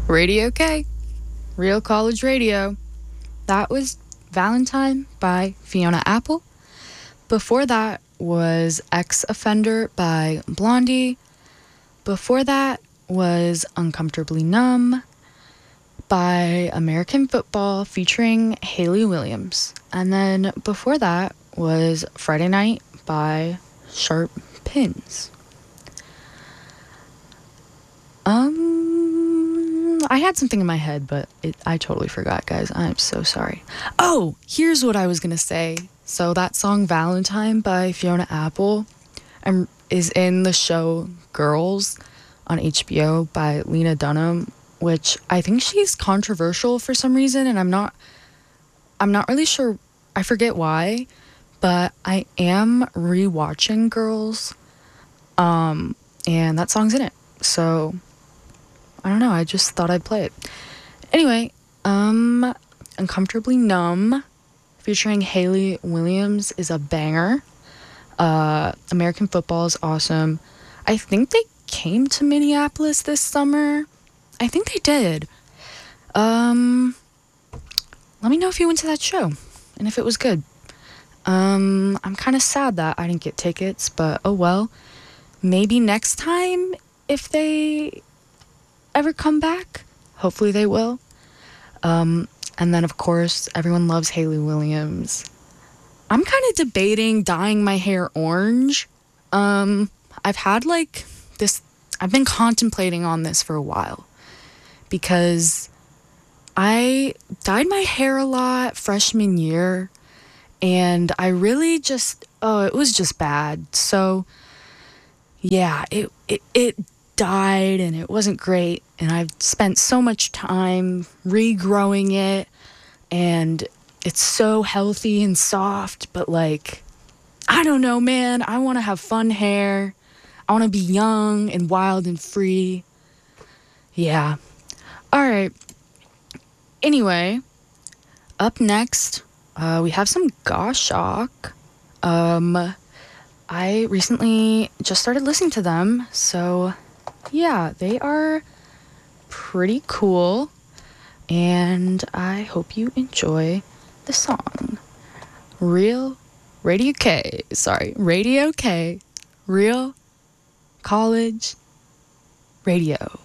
Radio K, Real College Radio. That was Valentine by Fiona Apple. Before that was Ex Offender by Blondie. Before that was Uncomfortably Numb by American Football featuring Hayley Williams. And then before that was Friday Night by Sharp Pins. I had something in my head, but I totally forgot, guys. I'm so sorry. Oh, here's what I was gonna say. So that song Valentine by Fiona Apple is in the show Girls on HBO by Lena Dunham, which I think she's controversial for some reason, and I'm not really sure. I forget why, but I am rewatching Girls, and that song's in it. So I don't know, I just thought I'd play it. Anyway, Uncomfortably Numb featuring Hayley Williams is a banger. American Football is awesome. I think they came to Minneapolis this summer. I think they did. Let me know if you went to that show and if it was good. I'm kind of sad that I didn't get tickets, but oh well. Maybe next time if they ever come back. Hopefully they will. And then, of course, everyone loves Hayley Williams. I'm kind of debating dyeing my hair orange. I've had I've been contemplating on this for a while because I dyed my hair a lot freshman year and I really it was just bad. So yeah, it died and it wasn't great, and I've spent so much time regrowing it, and it's so healthy and soft, but I don't know, man. I want to have fun hair. I want to be young and wild and free. Yeah. All right. Anyway, up next, we have some Goshawk. I recently just started listening to them, so yeah, they are pretty cool, and I hope you enjoy the song. Radio K, Real College Radio.